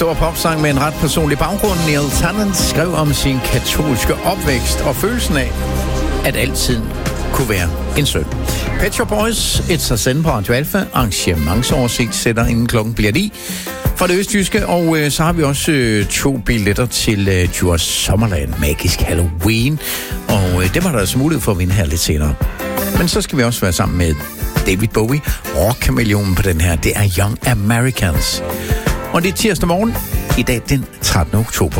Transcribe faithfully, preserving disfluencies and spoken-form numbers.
stor popsang med en ret personlig baggrund. Neil Tennant skrev om sin katolske opvækst og følelsen af, at altid kunne være en søn. Pet Shop Boys, It's a Sin på Radio Alpha, arrangementsoversigt sætter inden klokken bliver ni fra det østjyske, og øh, så har vi også øh, to billetter til øh, Djurs Sommerland Magisk Halloween, og øh, det var der altså mulighed for at vinde her lidt senere. Men så skal vi også være sammen med David Bowie, rock-kameleonen på den her, det er Young Americans. Og det er tirsdag morgen, i dag den trettende oktober.